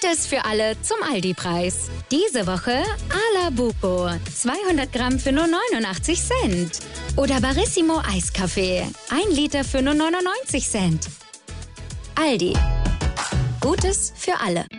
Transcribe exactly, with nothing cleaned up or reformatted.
Gutes für alle zum Aldi-Preis. Diese Woche Ala Buco. zweihundert Gramm für nur neunundachtzig Cent. Oder Barissimo Eiskaffee. ein Liter für nur neunundneunzig Cent. Aldi. Gutes für alle.